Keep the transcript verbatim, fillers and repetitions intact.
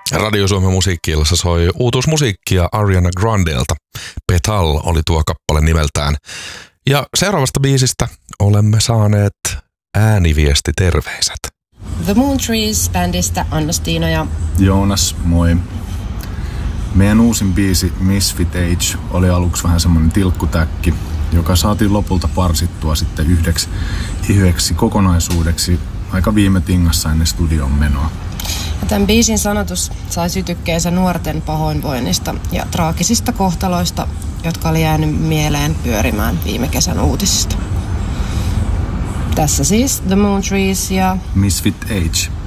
Radio Suomen musiikki-illassa soi uutuusmusiikkia Ariana Grandelta. Petal oli tuo kappale nimeltään. Ja seuraavasta biisistä olemme saaneet ääniviestiterveiset. The Moon Trees-bändistä Anna-Stiina ja Joonas, moi. Meidän uusin biisi Misfit Age oli aluksi vähän semmoinen tilkkutäkki, joka saatiin lopulta parsittua sitten yhdeksi, yhdeksi kokonaisuudeksi aika viime tingassa ennen studion menoa. Ja tämän biisin sanotus sai sytykkeensä nuorten pahoinvoinnista ja traagisista kohtaloista, jotka oli jäänyt mieleen pyörimään viime kesän uutisista. Tässä siis The Moon Trees ja Misfit Age.